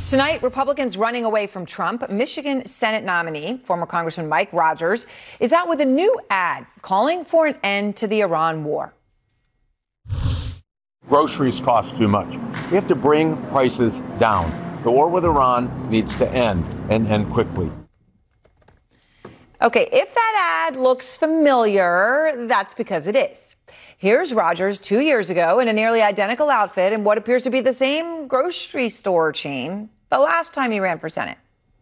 Tonight, Republicans running away from Trump. Michigan Senate nominee, former Congressman Mike Rogers, is out with a new ad calling for an end to the Iran war. Groceries cost too much. We have to bring prices down. The war with Iran needs to end, and end quickly. Okay, if that ad looks familiar, that's because it is. Here's Rogers 2 years ago in a nearly identical outfit in what appears to be the same grocery store chain the last time he ran for Senate.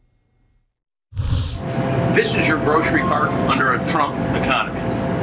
This is your grocery cart under a Trump economy.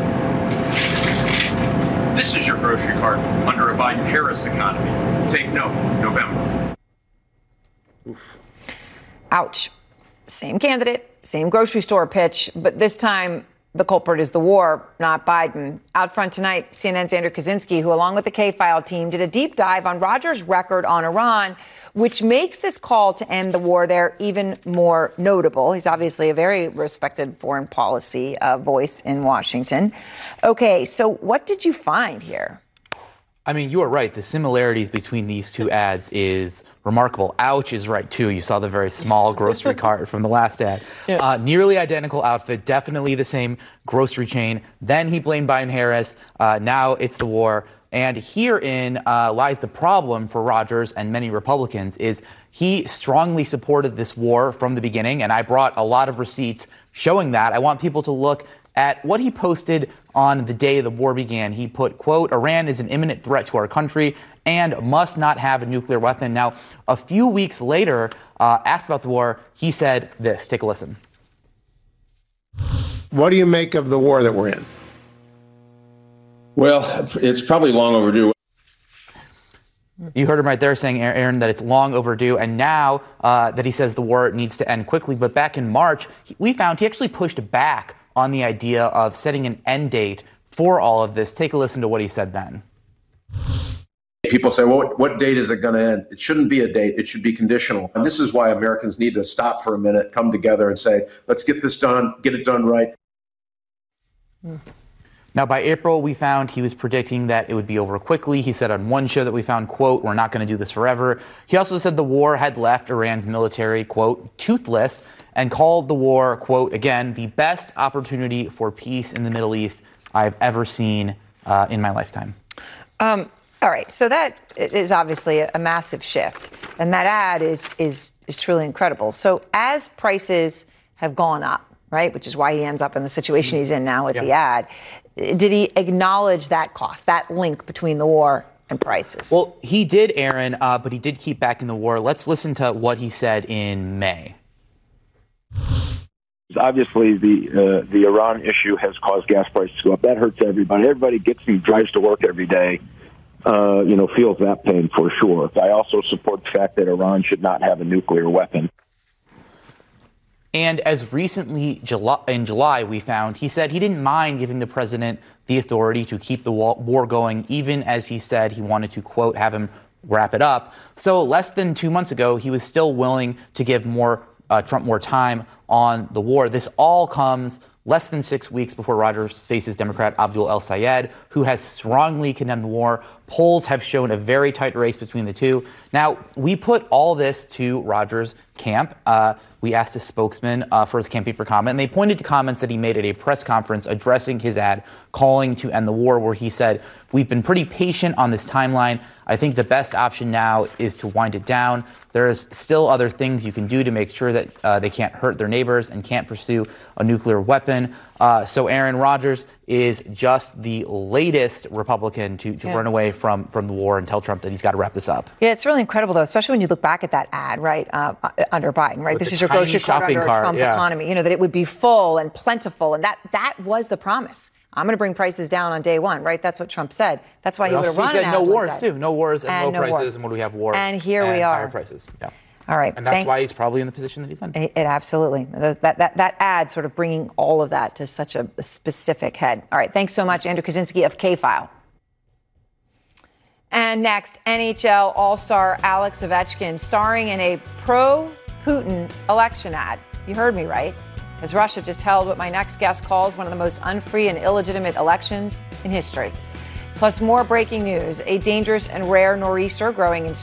This is your grocery cart under a Biden-Harris economy. Take note, November. Oof. Ouch. Same candidate, same grocery store pitch, but this time the culprit is the war, not Biden. Out front tonight, CNN's Andrew Kaczynski, who along with the K-File team did a deep dive on Rogers' record on Iran, which makes this call to end the war there even more notable. He's obviously a very respected foreign policy voice in Washington. Okay, so what did you find here? I mean, you are right. The similarities between these two ads is remarkable. Ouch is right, too. You saw the very small grocery cart from the last ad. Yeah. Nearly identical outfit, definitely the same grocery chain. Then he blamed Biden-Harris. Now it's the war. And herein lies the problem for Rogers and many Republicans is he strongly supported this war from the beginning. And I brought a lot of receipts showing that. I want people to look at what he posted on the day the war began. He put, quote, Iran is an imminent threat to our country and must not have a nuclear weapon. Now, a few weeks later, asked about the war, he said this. Take a listen. What do you make of the war that we're in? Well, it's probably long overdue. You heard him right there saying, Aaron, that it's long overdue. And now that he says the war needs to end quickly. But back in March, we found he actually pushed back on the idea of setting an end date for all of this. Take a listen to what he said then. People say, well, what date is it going to end? It shouldn't be a date. It should be conditional. And this is why Americans need to stop for a minute, come together and say, let's get this done, get it done right. Now, by April, we found he was predicting that it would be over quickly. He said on one show that we found, quote, we're not going to do this forever. He also said the war had left Iran's military, quote, toothless, and called the war, quote, again, the best opportunity for peace in the Middle East I've ever seen in my lifetime. All right. So that is obviously a massive shift. And that ad is truly incredible. So as prices have gone up, right, which is why he ends up in the situation he's in now with the ad, did he acknowledge that cost, that link between the war and prices? Well, he did, Aaron, but he did keep backing the war. Let's listen to what he said in May. Obviously, the Iran issue has caused gas prices to go up. That hurts everybody. Everybody drives to work every day, feels that pain for sure. I also support the fact that Iran should not have a nuclear weapon. And as recently in July, we found he said he didn't mind giving the president the authority to keep the war going, even as he said he wanted to, quote, have him wrap it up. So less than 2 months ago, he was still willing to give Trump more time on the war. This all comes less than 6 weeks before Rogers faces Democrat Abdul El-Sayed, who has strongly condemned the war. Polls have shown a very tight race between the two. Now, we put all this to Rogers' camp. We asked a spokesman for his campaign for comment, and they pointed to comments that he made at a press conference addressing his ad calling to end the war, where he said, we've been pretty patient on this timeline. I think the best option now is to wind it down. There's still other things you can do to make sure that they can't hurt their neighbors and can't pursue a nuclear weapon. So Aaron, Rogers is just the latest Republican to run away from the war and tell Trump that he's got to wrap this up. Yeah, it's really incredible, though, especially when you look back at that ad, right, under Biden, right? This is your grocery cart under a Trump economy, that it would be full and plentiful. And that was the promise. I'm going to bring prices down on day one, right? That's what Trump said. That's why he would have run. He said no wars, too. No wars and low prices. And when we have war. And here we are. Higher prices. Yeah. All right. And that's why he's probably in the position that he's in. It absolutely. That ad sort of bringing all of that to such a specific head. All right. Thanks so much, Andrew Kaczynski of K-File. And next, NHL All-Star Alex Ovechkin starring in a pro-Putin election ad. You heard me right. As Russia just held what my next guest calls one of the most unfree and illegitimate elections in history. Plus more breaking news, a dangerous and rare nor'easter growing in